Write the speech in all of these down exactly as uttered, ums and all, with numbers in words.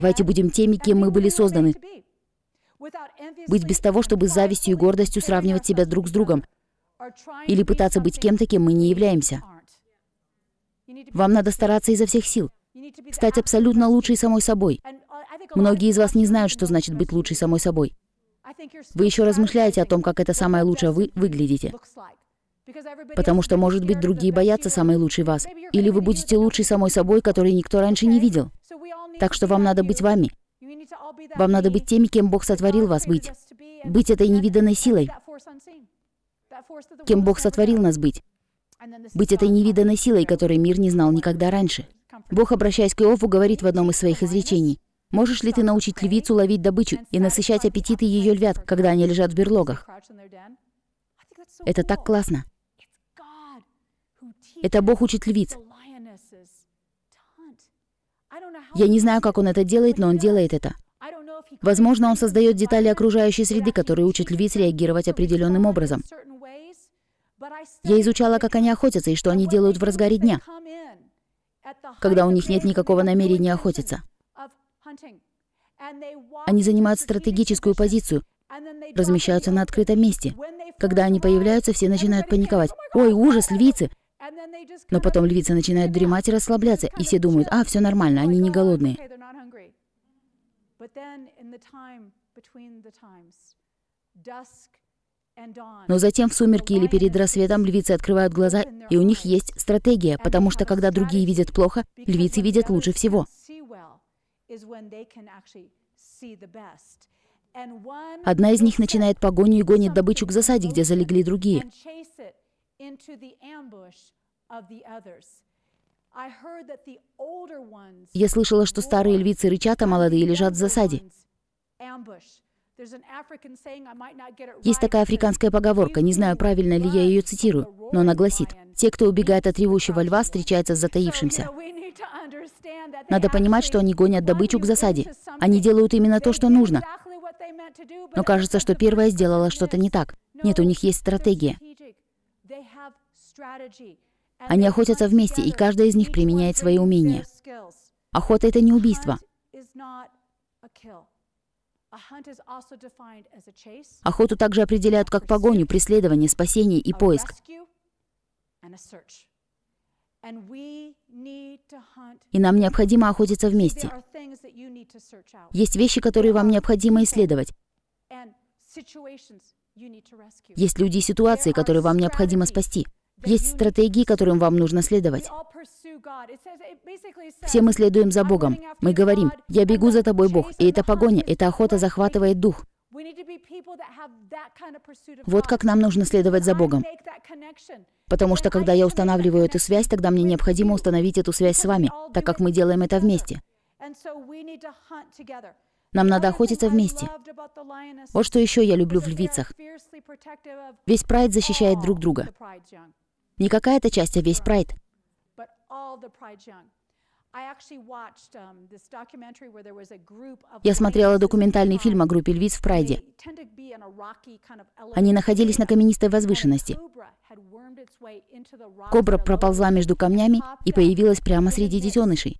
Давайте будем теми, кем мы были созданы. Быть без того, чтобы с завистью и гордостью сравнивать себя друг с другом. Или пытаться быть кем-то, кем мы не являемся. Вам надо стараться изо всех сил. Стать абсолютно лучшей самой собой. Многие из вас не знают, что значит быть лучшей самой собой. Вы еще размышляете о том, как это самое лучшее вы выглядите. Потому что, может быть, другие боятся самой лучшей вас. Или вы будете лучшей самой собой, которой никто раньше не видел. Так что вам надо быть вами. Вам надо быть теми, кем Бог сотворил вас быть. Быть этой невиданной силой. Кем Бог сотворил нас быть. Быть этой невиданной силой, которой мир не знал никогда раньше. Бог, обращаясь к Иову, говорит в одном из своих изречений: «Можешь ли ты научить львицу ловить добычу и насыщать аппетиты ее львят, когда они лежат в берлогах?» Это так классно. Это Бог учит львиц. Я не знаю, как Он это делает, но Он делает это. Возможно, Он создает детали окружающей среды, которые учат львиц реагировать определенным образом. Я изучала, как они охотятся и что они делают в разгаре дня, когда у них нет никакого намерения охотиться. Они занимают стратегическую позицию, размещаются на открытом месте. Когда они появляются, все начинают паниковать. «Ой, ужас, львицы!» Но потом львицы начинают дремать и расслабляться, и все думают: «А, все нормально, они не голодные». Но затем в сумерки или перед рассветом львицы открывают глаза, и у них есть стратегия, потому что когда другие видят плохо, львицы видят лучше всего. Одна из них начинает погоню и гонит добычу к засаде, где залегли другие. Я слышала, что старые львицы рычат, а молодые лежат в засаде. Есть такая африканская поговорка, не знаю, правильно ли я ее цитирую, но она гласит: «Те, кто убегает от ревущего льва, встречаются с затаившимся». Надо понимать, что они гонят добычу к засаде. Они делают именно то, что нужно. Но кажется, что первая сделала что-то не так. Нет, у них есть стратегия. Они охотятся вместе, и каждая из них применяет свои умения. Охота — это не убийство. Охоту также определяют как погоню, преследование, спасение и поиск. И нам необходимо охотиться вместе. Есть вещи, которые вам необходимо исследовать. Есть люди и ситуации, которые вам необходимо спасти. Есть стратегии, которым вам нужно следовать. Все мы следуем за Богом. Мы говорим: «Я бегу за тобой, Бог», и эта погоня, эта охота захватывает дух. Вот как нам нужно следовать за Богом. Потому что, когда я устанавливаю эту связь, тогда мне необходимо установить эту связь с вами, так как мы делаем это вместе. Нам надо охотиться вместе. Вот что еще я люблю в львицах. Весь прайд защищает друг друга. Не какая-то часть, а весь прайд. Я смотрела документальный фильм о группе львиц в прайде. Они находились на каменистой возвышенности. Кобра проползла между камнями и появилась прямо среди детенышей.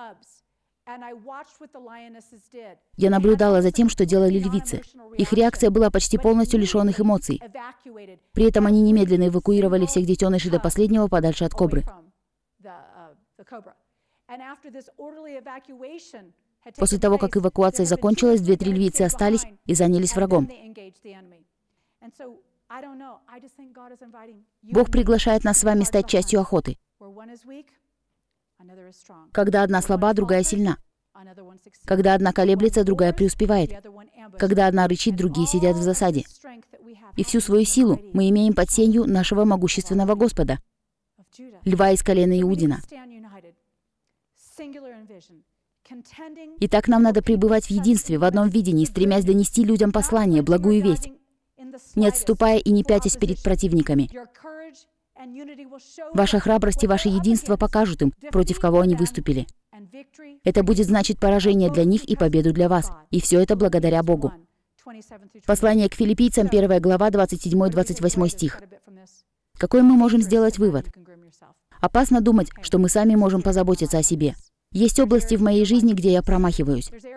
Я наблюдала за тем, что делали львицы. Их реакция была почти полностью лишенных эмоций. При этом они немедленно эвакуировали всех детенышей до последнего подальше от кобры. После того, как эвакуация закончилась, две-три львицы остались и занялись врагом. Бог приглашает нас с вами стать частью охоты. Когда одна слаба, другая сильна. Когда одна колеблется, другая преуспевает. Когда одна рычит, другие сидят в засаде. И всю свою силу мы имеем под сенью нашего могущественного Господа, льва из колена Иудина. Итак, нам надо пребывать в единстве, в одном видении, стремясь донести людям послание, благую весть, не отступая и не пятясь перед противниками. Ваша храбрость и ваше единство покажут им, против кого они выступили. Это будет значить поражение для них и победу для вас. И все это благодаря Богу. Послание к Филиппийцам, первая глава, двадцать седьмой — двадцать восьмой стих. Какой мы можем сделать вывод? Опасно думать, что мы сами можем позаботиться о себе. Есть области в моей жизни, где я промахиваюсь.